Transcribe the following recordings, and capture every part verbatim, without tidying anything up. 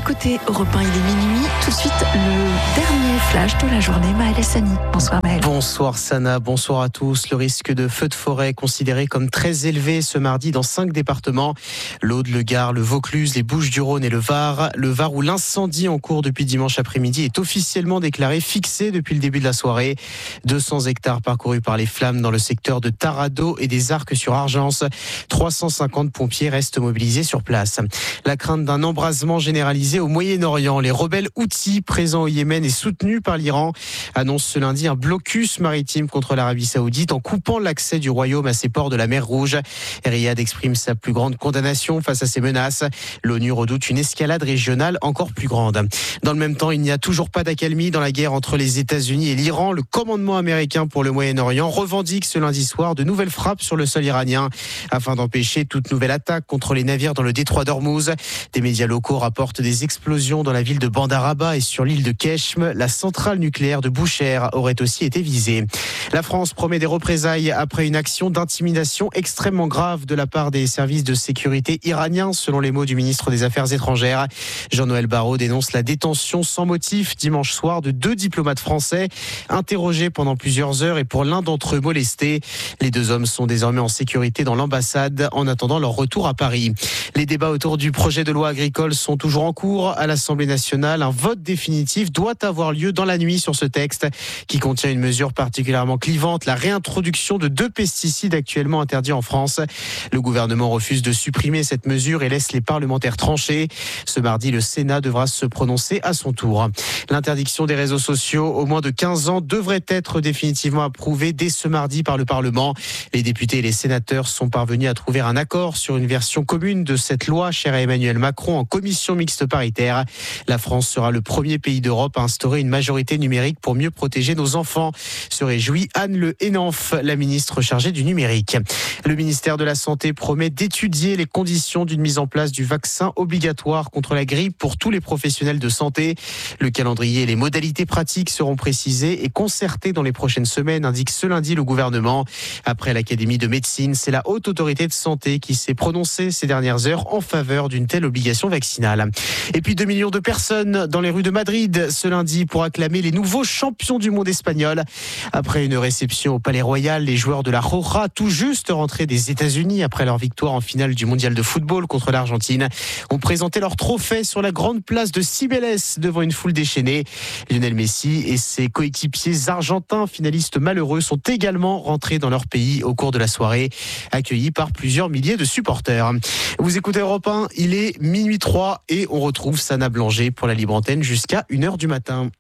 Écoutez Europe un, il est minuit. Tout de suite, le dernier flash de la journée. Maëlle Sani. Bonsoir Maëlle. Bonsoir Sana, bonsoir à tous. Le risque de feu de forêt est considéré comme très élevé ce mardi dans cinq départements. L'Aude, le Gard, le Vaucluse, les Bouches-du-Rhône et le Var. Le Var où l'incendie en cours depuis dimanche après-midi est officiellement déclaré fixé depuis le début de la soirée. deux cents hectares parcourus par les flammes dans le secteur de Tarado et des Arcs sur Argence. trois cent cinquante pompiers restent mobilisés sur place. La crainte d'un embrasement généralisé au Moyen-Orient. Les rebelles Houthis présents au Yémen et soutenus par l'Iran annoncent ce lundi un blocus maritime contre l'Arabie Saoudite en coupant l'accès du royaume à ses ports de la mer Rouge. Riyad exprime sa plus grande condamnation face à ces menaces. L'ONU redoute une escalade régionale encore plus grande. Dans le même temps, il n'y a toujours pas d'accalmie dans la guerre entre les États-Unis et l'Iran. Le commandement américain pour le Moyen-Orient revendique ce lundi soir de nouvelles frappes sur le sol iranien afin d'empêcher toute nouvelle attaque contre les navires dans le détroit d'Ormuz. Des médias locaux rapportent des explosions dans la ville de Bandar Abba et sur l'île de Keshm. La centrale nucléaire de Boucher aurait aussi été visée. La France promet des représailles après une action d'intimidation extrêmement grave de la part des services de sécurité iraniens, selon les mots du ministre des Affaires étrangères. Jean-Noël Barrot dénonce la détention sans motif dimanche soir de deux diplomates français interrogés pendant plusieurs heures et pour l'un d'entre eux molestés. Les deux hommes sont désormais en sécurité dans l'ambassade en attendant leur retour à Paris. Les débats autour du projet de loi agricole sont toujours en cours à l'Assemblée nationale. Un vote définitif doit avoir lieu dans la nuit sur ce texte qui contient une mesure particulièrement clivante, la réintroduction de deux pesticides actuellement interdits en France. Le gouvernement refuse de supprimer cette mesure et laisse les parlementaires trancher. Ce mardi, le Sénat devra se prononcer à son tour. L'interdiction des réseaux sociaux aux moins de quinze ans devrait être définitivement approuvée dès ce mardi par le Parlement. Les députés et les sénateurs sont parvenus à trouver un accord sur une version commune de cette loi chère à Emmanuel Macron en commission mixte paritaire. La France sera le premier pays d'Europe à instaurer une majorité numérique pour mieux protéger nos enfants, se réjouit Anne Le Hénanf, la ministre chargée du numérique. Le ministère de la Santé promet d'étudier les conditions d'une mise en place du vaccin obligatoire contre la grippe pour tous les professionnels de santé. Le calendrier et les modalités pratiques seront précisés et concertés dans les prochaines semaines, indique ce lundi le gouvernement. Après l'Académie de médecine, c'est la Haute Autorité de Santé qui s'est prononcée ces dernières heures en faveur d'une telle obligation vaccinale. Et puis deux millions de personnes dans les rues de Madrid ce lundi pour acclamer les nouveaux champions du monde espagnol. Après une réception au Palais Royal, les joueurs de la Roja, tout juste rentrés des États-Unis après leur victoire en finale du mondial de football contre l'Argentine, ont présenté leur trophée sur la grande place de Cibeles devant une foule déchaînée. Lionel Messi et ses coéquipiers argentins finalistes malheureux sont également rentrés dans leur pays au cours de la soirée, accueillis par plusieurs milliers de supporters. Vous écoutez Europe un, il est minuit trois et on retrouve Sana Blanger pour la libre antenne jusqu'à une heure du matin.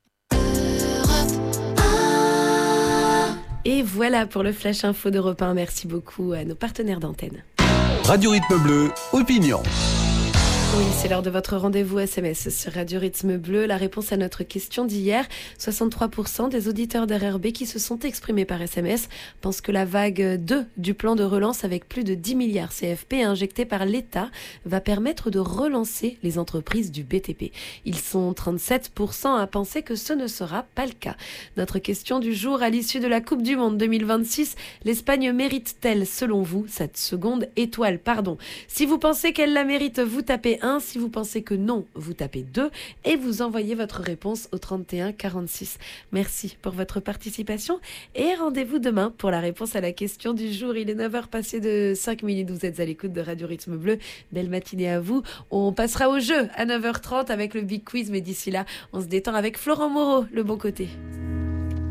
Et voilà pour le Flash Info d'Europe un. Merci beaucoup à nos partenaires d'antenne. Radio Rythme Bleu, opinion. Oui, c'est l'heure de votre rendez-vous S M S sur Radio Rythme Bleu. La réponse à notre question d'hier, soixante-trois pour cent des auditeurs d'R R B qui se sont exprimés par S M S pensent que la vague deux du plan de relance avec plus de dix milliards C F P injectés par l'État va permettre de relancer les entreprises du B T P. Ils sont trente-sept pour cent à penser que ce ne sera pas le cas. Notre question du jour, à l'issue de la Coupe du Monde deux mille vingt-six, l'Espagne mérite-t-elle, selon vous, cette seconde étoile, pardon. Si vous pensez qu'elle la mérite, vous tapez un. Si vous pensez que non, vous tapez deux et vous envoyez votre réponse au trente et un quarante-six. Merci pour votre participation et rendez-vous demain pour la réponse à la question du jour. Il est neuf heures passées de cinq minutes. Vous êtes à l'écoute de Radio Rythme Bleu. Belle matinée à vous. On passera au jeu à neuf heures trente avec le Big Quiz, mais d'ici là, on se détend avec Florent Moreau, le bon côté.